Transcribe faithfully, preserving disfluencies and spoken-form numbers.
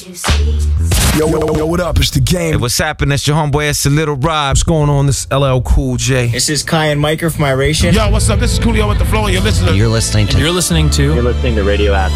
Yo, yo, yo, what up? It's the game. Hey, what's happening? It's your homeboy, it's a Little Rob. What's going on? This is L L Cool J. This is Kai and Micah from Iration. Yo, what's up? This is Coolio with the Flow, and you're listening. You're listening to. You're listening to. You're listening to Radio App.